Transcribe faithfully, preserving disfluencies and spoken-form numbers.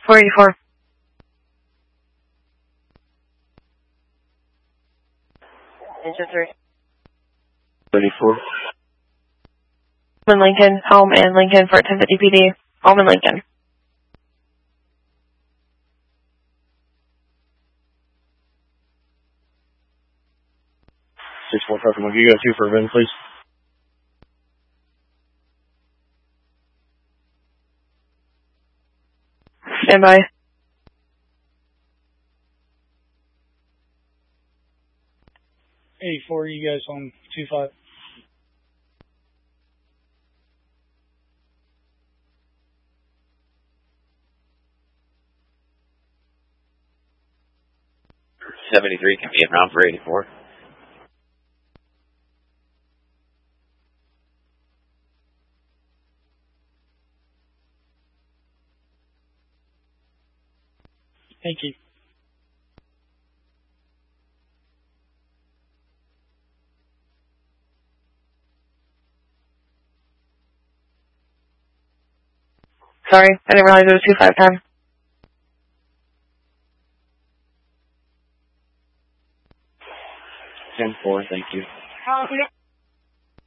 four eighty-four. Engine three. thirty-four. Home in Lincoln, home in Lincoln for ten fifty P D. Home in Lincoln. six four five, can you go two for a bin, please? Stand by. eighty-four, you guys on two five. seventy-three can be around for eighty-four. Thank you. Sorry, I didn't realize it was two five time. ten four, thank you.